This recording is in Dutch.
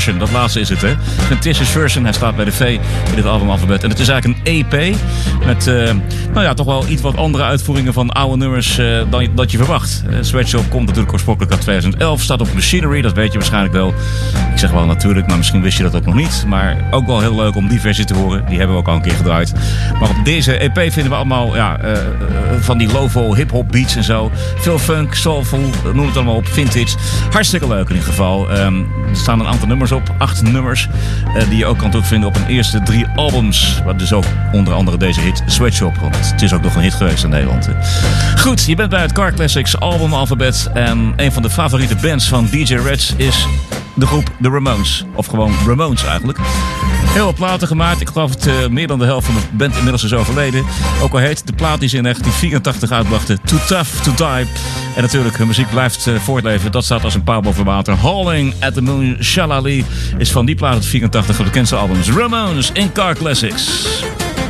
Dat laatste is het, hè. Een Tiss's Version. Hij staat bij de V in dit albumalfabet. En het is eigenlijk een EP met toch wel iets wat andere uitvoeringen van oude nummers dan dat je verwacht. Sweatshop komt natuurlijk oorspronkelijk uit 2011. Staat op Machinery, dat weet je waarschijnlijk wel. Ik zeg wel natuurlijk, maar misschien wist je dat ook nog niet. Maar ook wel heel leuk om die versie te horen. Die hebben we ook al een keer gedraaid. Maar op deze EP vinden we allemaal van die low-vol hip-hop beats en zo. Veel funk, soulful, noem het allemaal op. Vintage. Hartstikke leuk in ieder geval. Er staan een aantal nummers op. 8 nummers. Die je ook kan terugvinden op hun eerste 3 albums. Wat dus ook onder andere deze hit Sweatshop. Want het is ook nog een hit geweest in Nederland. Goed, je bent bij het Car Classics albumalfabet. En een van de favoriete bands van DJ Reds is de groep The Ramones. Of gewoon Ramones eigenlijk. Heel veel platen gemaakt. Ik geloof het meer dan de helft van de band inmiddels is overleden. Ook al heet de plaat die ze in 1984 uitbrachten Too Tough to Die. En natuurlijk, hun muziek blijft voortleven. Dat staat als een paal boven water. Hauling at the Moon, Shalali is van die plaat uit 84 van de bekendste albums. Ramones in Car Classics.